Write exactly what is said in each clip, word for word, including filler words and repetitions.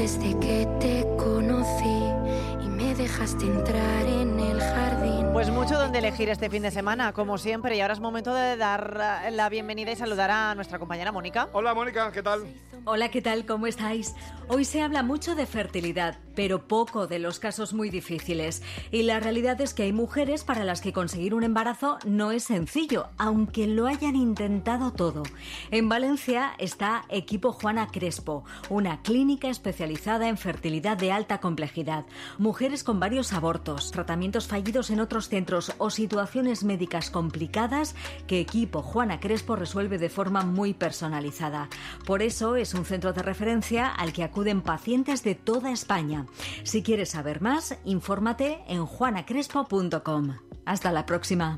desde que te conocí y me dejaste entrar en el jardín. Pues mucho donde elegir este fin de semana, como siempre, y ahora es momento de dar la bienvenida y saludar a nuestra compañera Mónica. Hola Mónica, ¿qué tal? Hola, ¿qué tal? ¿Cómo estáis? Hoy se habla mucho de fertilidad, pero poco de los casos muy difíciles. Y la realidad es que hay mujeres para las que conseguir un embarazo no es sencillo, aunque lo hayan intentado todo. En Valencia está Equipo Juana Crespo, una clínica especializada en fertilidad de alta complejidad. Mujeres con varios abortos, tratamientos fallidos en otros centros o situaciones médicas complicadas que Equipo Juana Crespo resuelve de forma muy personalizada. Por eso es un centro de referencia al que acuden pacientes de toda España. Si quieres saber más, infórmate en juana crespo punto com. Hasta la próxima.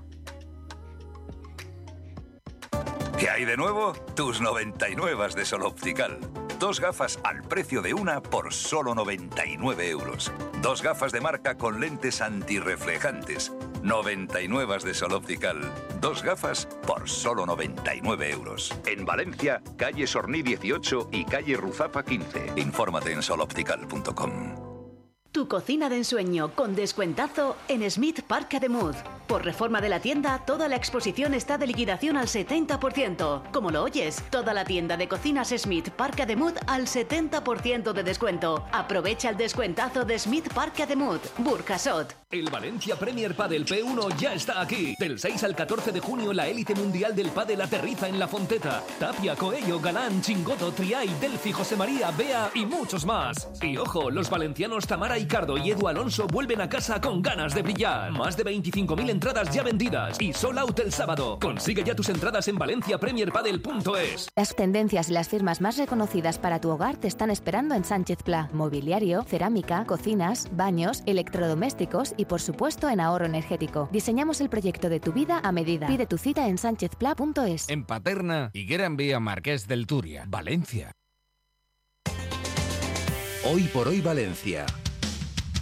¿Qué hay de nuevo? Tus noventa y nueve de Sol Optical. Dos gafas al precio de una por solo noventa y nueve euros. Dos gafas de marca con lentes antirreflejantes. noventa y nueve de Sol Optical. Dos gafas por solo noventa y nueve euros. En Valencia, calle Sorní dieciocho y calle Ruzapa quince. Infórmate en sol optical punto com. Tu cocina de ensueño con descuentazo en Smith Park Ademuz. Por reforma de la tienda, toda la exposición está de liquidación al setenta por ciento. Como lo oyes, toda la tienda de cocinas Smith Park Ademuz al setenta por ciento de descuento. Aprovecha el descuentazo de Smith Park Ademuz, Burjasot. El Valencia Premier Padel P uno ya está aquí. Del seis al catorce de junio, la élite mundial del pádel aterriza en La Fonteta. Tapia, Coello, Galán, Chingoto, Triay, Delphi, José María, Bea y muchos más. Y ojo, los valencianos Tamara Icardo y Edu Alonso vuelven a casa con ganas de brillar. Más de veinticinco mil entradas ya vendidas y sold out el sábado. Consigue ya tus entradas en valencia premier padel punto es. Las tendencias y las firmas más reconocidas para tu hogar te están esperando en Sánchez Pla. Mobiliario, cerámica, cocinas, baños, electrodomésticos y por supuesto en ahorro energético. Diseñamos el proyecto de tu vida a medida. Pide tu cita en sánchez pla punto es. En Paterna y Gran Vía Marqués del Turia, Valencia. Hoy por hoy Valencia.